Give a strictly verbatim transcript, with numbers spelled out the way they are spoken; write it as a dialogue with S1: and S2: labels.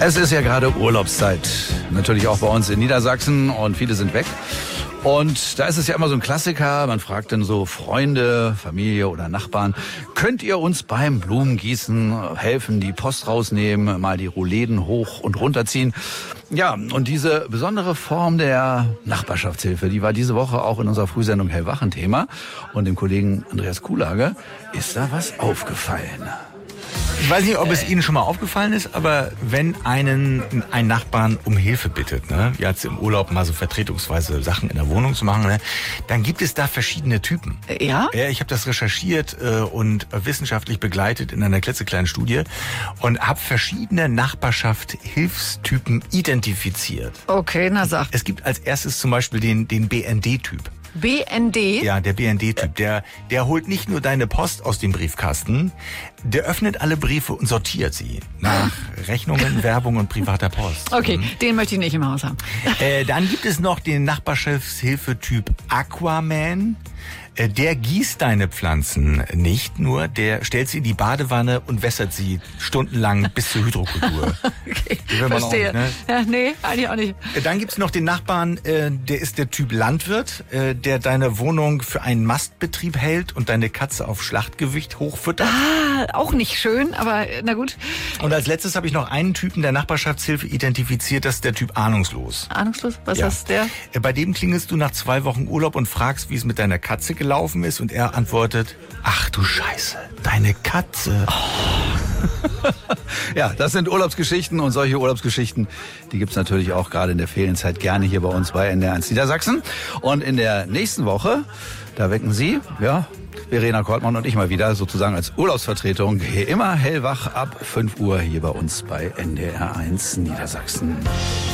S1: Es ist ja gerade Urlaubszeit, natürlich auch bei uns in Niedersachsen und viele sind weg. Und da ist es ja immer so ein Klassiker, man fragt dann so Freunde, Familie oder Nachbarn, könnt ihr uns beim Blumengießen helfen, die Post rausnehmen, mal die Rollläden hoch und runterziehen? Ja, und diese besondere Form der Nachbarschaftshilfe, die war diese Woche auch in unserer Frühsendung Hellwach ein Thema. Und dem Kollegen Andreas Kuhlage ist da was aufgefallen.
S2: Ich weiß nicht, ob es Ihnen schon mal aufgefallen ist, aber wenn einen ein Nachbarn um Hilfe bittet, ne, jetzt im Urlaub mal so vertretungsweise Sachen in der Wohnung zu machen, ne, dann gibt es da verschiedene Typen.
S3: Ja?
S2: Ja, ich habe das recherchiert äh, und wissenschaftlich begleitet in einer klitzekleinen Studie und habe verschiedene Nachbarschaft-Hilfstypen identifiziert.
S3: Okay, na sag.
S2: Es gibt als erstes zum Beispiel den den B N D-Typ.
S3: B N D?
S2: Ja, der B N D-Typ, der, der holt nicht nur deine Post aus dem Briefkasten, der öffnet alle Briefe und sortiert sie nach Rechnungen, Werbung und privater Post.
S3: Okay, mhm. Den möchte ich nicht im Haus haben.
S2: Äh, dann gibt es noch den Nachbarschaftshilfe-Typ Aquaman. Äh, der gießt deine Pflanzen nicht nur, der stellt sie in die Badewanne und wässert sie stundenlang bis zur Hydrokultur.
S3: Okay, verstehe.
S2: Auch nicht, ne?
S3: Ja, nee, eigentlich auch nicht.
S2: Äh, dann gibt's noch den Nachbarn, äh, der ist der Typ Landwirt, äh, der deine Wohnung für einen Mastbetrieb hält und deine Katze auf Schlachtgewicht hochfüttert.
S3: Ah, auch nicht schön, aber na gut.
S2: Und als letztes habe ich noch einen Typen der Nachbarschaftshilfe identifiziert, das ist der Typ ahnungslos.
S3: Ahnungslos? Was
S2: Ja.
S3: ist der?
S2: Äh, Bei dem klingelst du nach zwei Wochen Urlaub und fragst, wie es mit deiner Katze gelaufen ist und er antwortet, ach du Scheiße, deine Katze.
S1: Oh. Ja, das sind Urlaubsgeschichten und solche Urlaubsgeschichten, die gibt's natürlich auch gerade in der Ferienzeit gerne hier bei uns bei N D R eins Niedersachsen. Und in der nächsten Woche, da wecken Sie, ja, Verena Kortmann und ich mal wieder sozusagen als Urlaubsvertretung hier immer hellwach ab fünf Uhr hier bei uns bei N D R eins Niedersachsen.